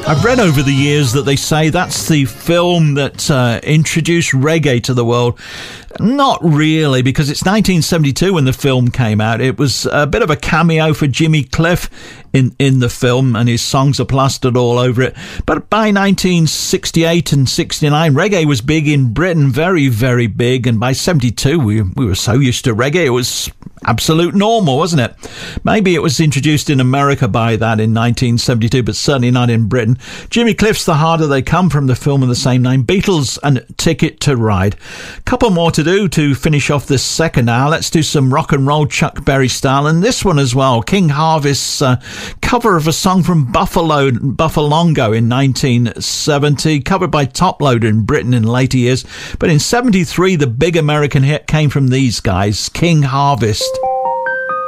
I've read over the years that they say that's the film that introduced reggae to the world. Not really, because it's 1972 when the film came out. It was a bit of a cameo for Jimmy Cliff in the film, and his songs are plastered all over it. But by 1968 and 69, reggae was big in Britain, very, very big. And by 72, we were so used to reggae, it was absolute normal, wasn't it? Maybe it was introduced in America by that in 1972, but certainly not in Britain. Jimmy Cliff's The Harder They Come from the film of the same name, Beatles and Ticket to Ride. Couple more to do to finish off this second hour. Let's do some rock and roll Chuck Berry style, and this one as well, King Harvest's cover of a song from Buffalongo in 1970, covered by Top Loader in Britain in later years. But in 73, the big American hit came from these guys, King Harvest.